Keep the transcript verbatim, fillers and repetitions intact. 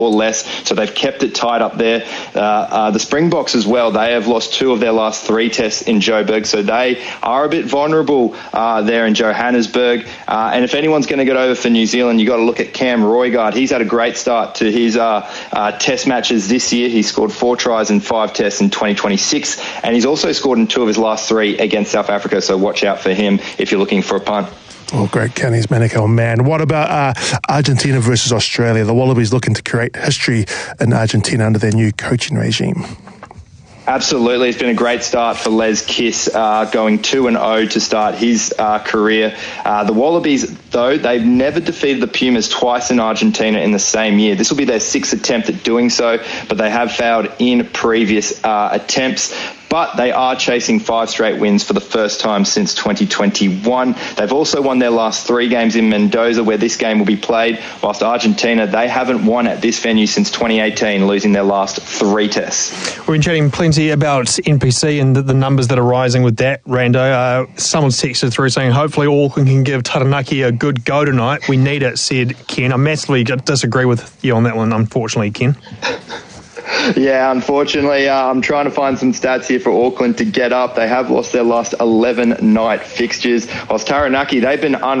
or less, so they've kept it tight up there. Uh, uh, the Springboks as well, they have lost two of their last three tests in Joburg, so they are a bit vulnerable uh, there in Johannesburg. Uh, and if anyone's going to get over for New Zealand, you've got to look at Cam Roigard. He's had a great start to his uh, uh, test matches this year. He scored four tries in five tests in twenty twenty-six, and he's also scored in two of his last three against South Africa, so watch out for him if you're looking for a punt. Oh, great, Kenny's Manukau, man. What about uh, Argentina versus Australia? The Wallabies looking to create history in Argentina under their new coaching regime. Absolutely. It's been a great start for Les Kiss, uh, going two and oh to start his uh, career. Uh, the Wallabies, though, they've never defeated the Pumas twice in Argentina in the same year. This will be their sixth attempt at doing so, but they have failed in previous uh, attempts. But they are chasing five straight wins for the first time since twenty twenty-one. They've also won their last three games in Mendoza, where this game will be played, whilst Argentina, they haven't won at this venue since twenty eighteen, losing their last three tests. We've been chatting plenty about N P C and the, the numbers that are rising with that, Rando. Uh, someone's texted through saying, hopefully Auckland can give Taranaki a good go tonight. We need it, said Ken. I massively disagree with you on that one, unfortunately, Ken. Yeah, unfortunately, uh, I'm trying to find some stats here for Auckland to get up. They have lost their last eleven night fixtures, whilst Taranaki, they've been un-